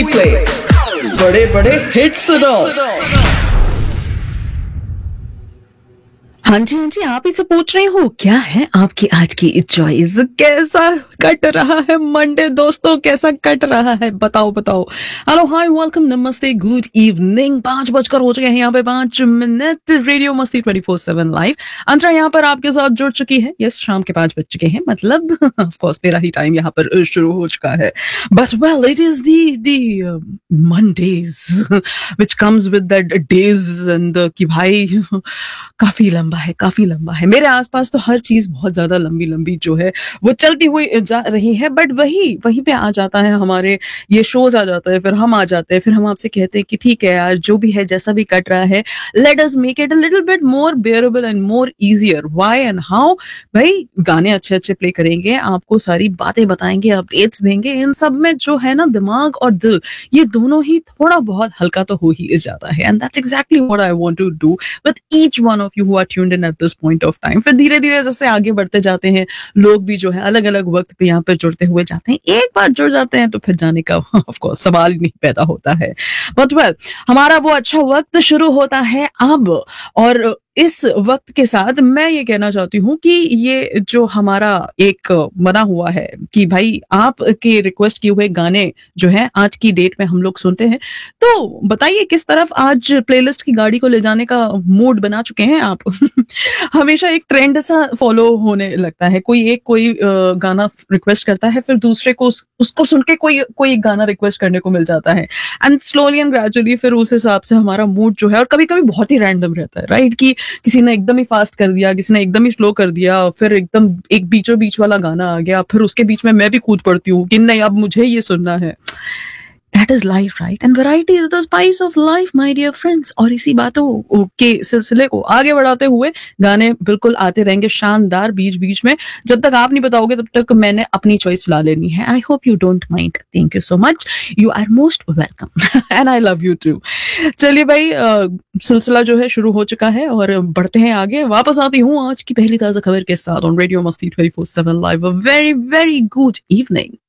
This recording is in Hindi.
प्ले बड़े बड़े हिट सुनो। हाँ जी, आप इसे पूछ रहे हो क्या है आपकी आज की चॉइस, कैसा कट रहा है मंडे दोस्तों, कैसा कट रहा है बताओ। हेलो हाय वेलकम नमस्ते गुड इवनिंग। 5 बजकर हो चुके हैं यहाँ पे 5 मिनट। रेडियो मस्ती 24/7 लाइव अंतरा यहाँ पर आपके साथ जुड़ चुकी है। यस, शाम के 5 बज चुके हैं, मतलब ऑफ कोर्स मेरा ही टाइम यहाँ पर शुरू हो चुका है। But well it is the Mondays which comes with that days and कि भाई काफी लंबा है। मेरे आसपास तो हर चीज बहुत ज्यादा लंबी जो है वो चलती हुई जा रही है। बट वही पे आ जाता है, हमारे ये शोज आ जाता है, फिर हम आ जाते हैं, फिर हम आपसे कहते हैं कि ठीक है यार, जो भी है जैसा भी कट रहा है, let us make it a little bit more बेयरेबल and more easier. Why and how? भाई गाने अच्छे प्ले करेंगे, आपको सारी बातें बताएंगे, अपडेट्स देंगे। इन सब में जो है ना, दिमाग और दिल, ये दोनों ही थोड़ा बहुत हल्का तो हो ही जाता है। And that's exactly what I want to do with each one of you who are tuned in at this point of time. फिर धीरे धीरे जैसे आगे बढ़ते जाते हैं, लोग भी जो है अलग अलग वक्त पे यहाँ पर जुड़ते हुए जाते हैं। एक बार जुड़ जाते हैं तो फिर जाने का ऑफ कोर्स सवाल ही नहीं पैदा होता है। बट वेल, हमारा वो अच्छा वक्त शुरू होता है अब। और इस वक्त के साथ मैं ये कहना चाहती हूँ कि ये जो हमारा एक बना हुआ है कि भाई आप के रिक्वेस्ट किए हुए गाने जो है आज की डेट में हम लोग सुनते हैं। तो बताइए किस तरफ आज प्लेलिस्ट की गाड़ी को ले जाने का मूड बना चुके हैं आप? हमेशा एक ट्रेंड सा फॉलो होने लगता है। कोई गाना रिक्वेस्ट करता है, फिर दूसरे को उसको सुन के कोई गाना रिक्वेस्ट करने को मिल जाता है। एंड स्लोली एंड ग्रेजुअली फिर उस हिसाब से हमारा मूड जो है, और कभी कभी बहुत ही रैंडम रहता है, राइट? कि किसी ने एकदम ही फास्ट कर दिया, किसी ने एकदम ही स्लो कर दिया, फिर एकदम एक बीचों बीच वाला गाना आ गया, फिर उसके बीच में मैं भी कूद पड़ती हूँ कि नहीं अब मुझे ये सुनना है। That is life, right? And variety is the spice of life, my dear friends. और इसी बातों के सिलसिले को आगे बढ़ाते हुए गाने बिल्कुल आते रहेंगे शानदार बीच बीच में। जब तक आप नहीं बताओगे तब तक मैंने अपनी चॉइस ला लेनी है। I hope you don't mind. Thank you so much, you are most welcome and I love you to. चलिए भाई, सिलसिला जो है शुरू हो चुका है और बढ़ते हैं आगे। वापस आती हूँ आज की पहली ताजा खबर के साथ ऑन रेडियो मस्ती 24/7 live. A very very good evening.